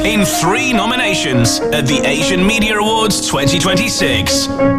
in 3 nominations at the Asian Media Awards 2026.